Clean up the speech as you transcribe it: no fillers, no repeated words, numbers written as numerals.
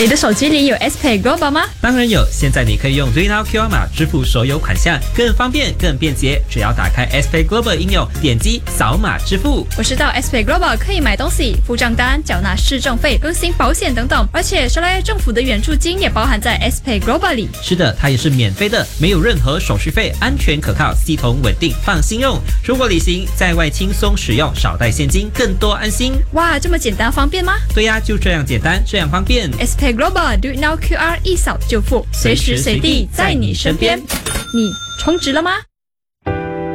你的手机里有 SPay Global 吗？ 当然有，现在你可以用 DreamNow QR 码支付所有款项，更方便、更便捷。只要打开 SPay Global 应用，点击扫码支付。 我知道 SPay Global 可以买东西、付账单、缴纳市政费、更新保险等等，而且沙拉越政府的援助金也包含在 SPay Global 里。 是的，它也是免费的，没有任何手续费，安全可靠，系统稳定，放心用。出国旅行，在外轻松使用，少带现金，更多安心。 哇，这么简单方便吗？ 对呀，就这样简单，这样方便。 SPay Global Do It Now QR 一扫就付，随时随地在你身边。你充值了吗？